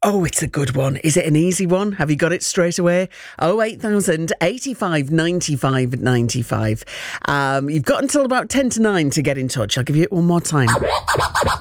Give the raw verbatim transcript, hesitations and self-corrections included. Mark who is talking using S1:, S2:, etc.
S1: Oh, it's a good one. Is it an easy one? Have you got it straight away? Oh, eight thousand eighty-five ninety-five ninety-five. Um, you've got until about ten to nine to get in touch. I'll give you it one more time.